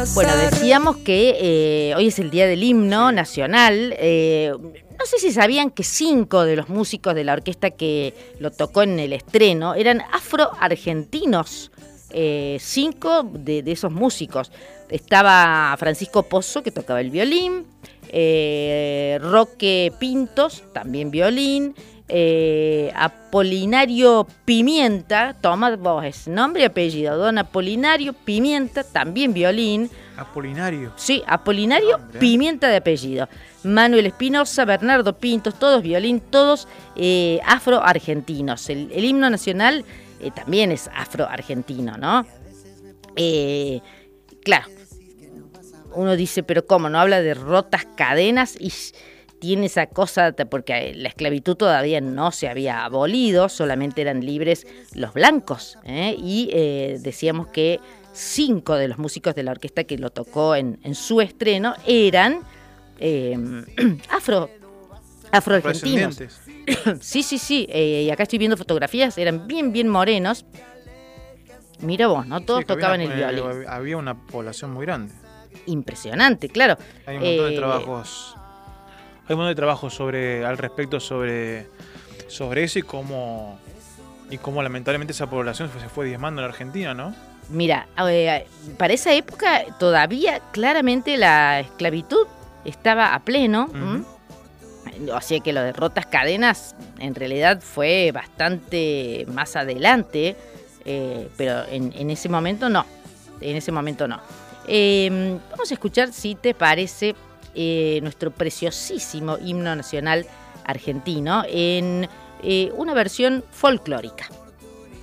Bueno, decíamos que hoy es el día del himno nacional. No sé si sabían que 5 de los músicos de la orquesta que lo tocó en el estreno eran afro-argentinos. 5 de esos músicos. Estaba Francisco Pozzo, que tocaba el violín, Roque Pintos, también violín, Apolinario Pimienta, toma vos ese nombre y apellido, don Apolinario Pimienta, también violín. Apolinario. Sí, Apolinario Pimienta de apellido. Manuel Espinosa, Bernardo Pintos, todos violín, todos afro-argentinos. El himno nacional también es afro-argentino, ¿no? Claro, uno dice, pero ¿cómo? ¿No habla de rotas cadenas? Y tiene esa cosa, porque la esclavitud todavía no se había abolido, solamente eran libres los blancos, y decíamos que 5 de los músicos de la orquesta que lo tocó en su estreno eran afroargentinos. Sí, y acá estoy viendo fotografías, eran bien morenos. Mira vos, ¿no? Todos tocaban el violín. Había una población muy grande. Impresionante, claro. Hay un montón de trabajos. Hay un montón de trabajos al respecto sobre eso y cómo lamentablemente esa población se fue diezmando en Argentina, ¿no? Mira, para esa época todavía claramente la esclavitud estaba a pleno. O sea que lo de rotas cadenas en realidad fue bastante más adelante, pero en ese momento no. Vamos a escuchar, si te parece, nuestro preciosísimo himno nacional argentino en una versión folclórica.